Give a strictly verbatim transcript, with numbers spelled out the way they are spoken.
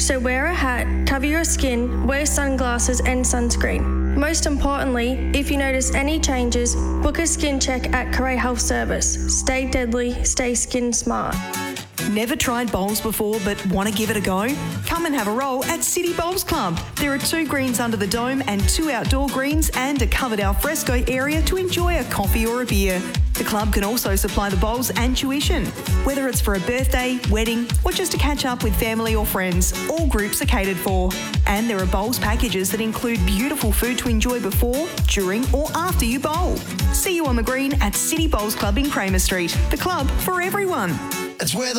So wear a hat, cover your skin, wear sunglasses and sunscreen. Most importantly, if you notice any changes, book a skin check at Correa Health Service. Stay deadly, stay skin smart. Never tried bowls before but want to give it a go? Come and have a roll at City Bowls Club. There are two greens under the dome and two outdoor greens and a covered alfresco area to enjoy a coffee or a beer. The club can also supply the bowls and tuition. Whether it's for a birthday, wedding or just to catch up with family or friends, all groups are catered for. And there are bowls packages that include beautiful food to enjoy before, during or after you bowl. See you on the green at City Bowls Club in Kramer Street. The club for everyone. It's where the